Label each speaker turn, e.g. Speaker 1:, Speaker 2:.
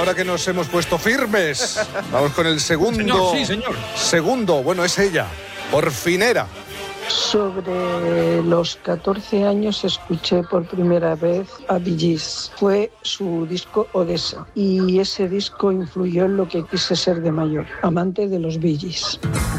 Speaker 1: ahora que nos hemos puesto firmes, vamos con el segundo.
Speaker 2: Señor, sí, señor.
Speaker 1: Segundo, bueno, es ella, por fin era.
Speaker 3: Sobre los 14 años escuché por primera vez a Bee Gees. Fue su disco Odessa y ese disco influyó en lo que quise ser de mayor, amante de los Bee Gees.